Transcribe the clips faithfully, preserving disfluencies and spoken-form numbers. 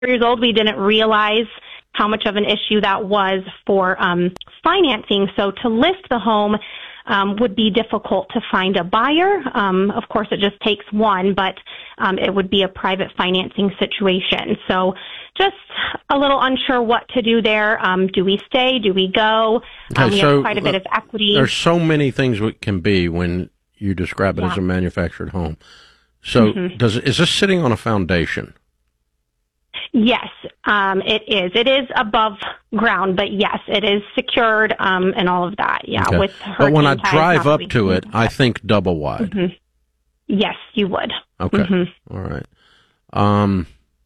years old. We didn't realize how much of an issue that was for um, financing. So to list the home um, would be difficult to find a buyer. Um, of course, it just takes one, but um, it would be a private financing situation. So just a little unsure what to do there. Um, do we stay? Do we go? Okay, um, we so have quite a bit of equity. There's so many things it can be when you describe it yeah. as a manufactured home. So mm-hmm. does is this sitting on a foundation? Yes, um, it is. It is above ground, but yes, it is secured um, and all of that. Yeah, okay. with But when I ties, drive up we, to it, I think double wide. Mm-hmm. Yes, you would. Okay, mm-hmm. all right. Um,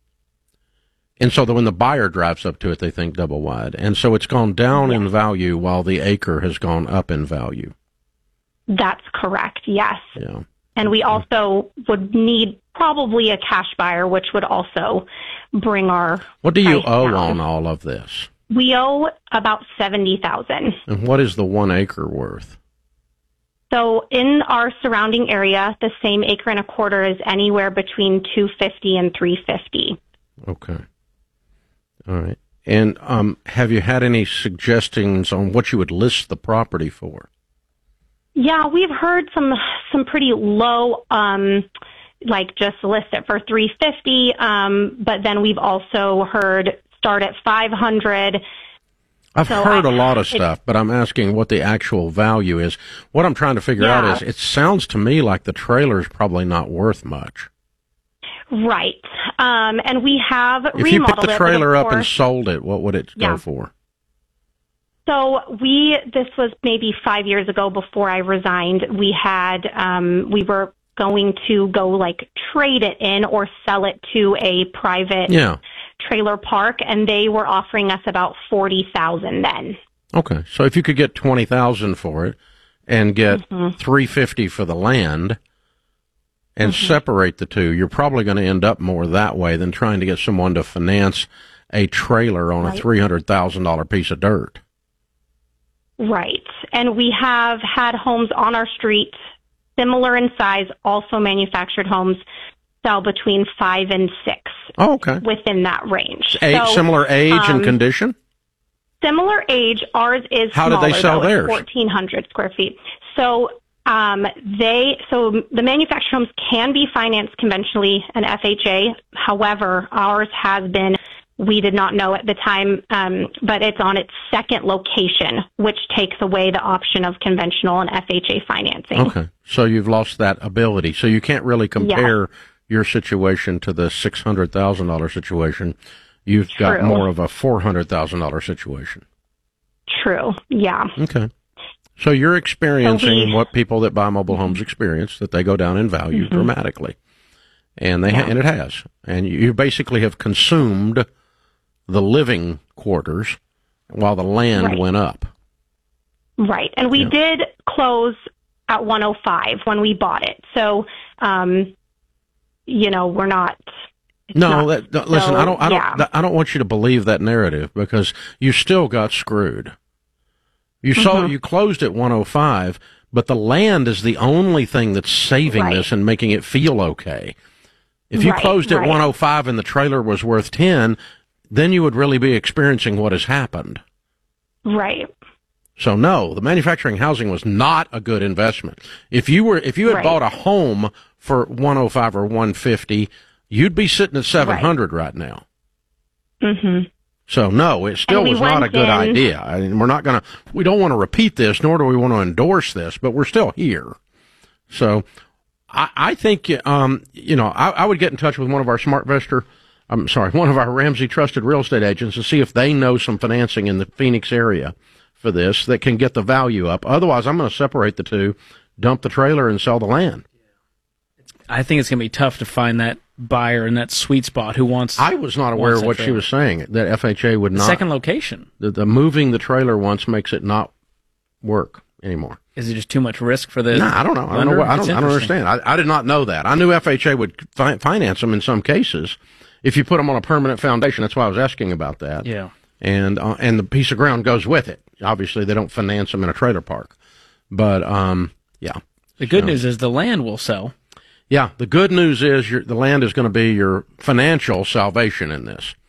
and so that when the buyer drives up to it, they think double wide, and so it's gone down yes. in value while the acre has gone up in value. That's correct. Yes. Yeah. And we also would need probably a cash buyer, which would also bring our What do you price owe down. on all of this? We owe about seventy thousand dollars. And what is the one acre worth? So in our surrounding area, the same acre and a quarter is anywhere between two hundred fifty thousand dollars and three hundred fifty thousand dollars. Okay. All right. And um, have you had any suggestions on what you would list the property for? Yeah, we've heard some some pretty low, um, like just list it for three hundred fifty thousand dollars, um, but then we've also heard start at five hundred thousand dollars. I've so heard I, a lot of stuff, but I'm asking what the actual value is. What I'm trying to figure yeah. out is, it sounds to me like the trailer's probably not worth much. Right. Um, and we have if remodeled it. If you put the trailer it, up course, and sold it, what would it yeah. go for? So we, this was maybe five years ago before I resigned. We had, um, we were going to go like trade it in or sell it to a private yeah. trailer park, and they were offering us about forty thousand then. Okay. So if you could get twenty thousand for it and get mm-hmm. three hundred fifty for the land and mm-hmm. separate the two, you're probably going to end up more that way than trying to get someone to finance a trailer on right. a three hundred thousand dollars piece of dirt. Right. And we have had homes on our street, similar in size, also manufactured homes, sell between five and six. Oh, okay. Within that range. A- so, similar age um, and condition? Similar age. Ours is How smaller, did they sell though. theirs? It's fourteen hundred square feet. So um, they, so the manufactured homes can be financed conventionally, an F H A. However, ours has been, we did not know at the time, um, but it's on its second location, which takes away the option of conventional and F H A financing. Okay. So you've lost that ability. So you can't really compare yeah. your situation to the six hundred thousand dollars situation. You've got True. more of a four hundred thousand dollars situation. True. Yeah. Okay. So you're experiencing so we, what people that buy mobile homes experience, that they go down in value mm-hmm. dramatically. And they yeah. ha- and it has. And you basically have consumed the living quarters while the land right. went up. Right. And we yeah. did close at one oh five when we bought it. So, um, you know, we're not. No, not, that, no, listen, so, I don't, I don't, yeah. I don't want you to believe that narrative, because you still got screwed. You mm-hmm. saw, you closed at one oh five, but the land is the only thing that's saving right. this and making it feel okay. If you right, closed at right. one oh five and the trailer was worth ten, then you would really be experiencing what has happened. Right. So no, the manufacturing housing was not a good investment. If you were, if you had right. bought a home for one oh five or one fifty, you'd be sitting at seven hundred right, right now. Mm-hmm. So no, it still we was not a good in, idea. I mean, we're not going to, we don't want to repeat this, nor do we want to endorse this, but we're still here. So I, I think, um, you know, I, I would get in touch with one of our SmartVestor, I'm sorry, one of our Ramsey Trusted Real Estate agents to see if they know some financing in the Phoenix area for this that can get the value up. Otherwise, I'm going to separate the two, dump the trailer, and sell the land. I think it's going to be tough to find that buyer in that sweet spot who wants. I was not aware of what she was saying, that F H A would the not. Second location. The, the moving the trailer once makes it not work anymore. Is it just too much risk for the? No, I don't know. I don't know. What, I don't. I don't understand. I, I did not know that. I knew F H A would fi- finance them in some cases if you put them on a permanent foundation. That's why I was asking about that. Yeah. And uh, and the piece of ground goes with it. Obviously, they don't finance them in a trailer park, but um, yeah. The good so, news is the land will sell. Yeah, the good news is your, the land is going to be your financial salvation in this.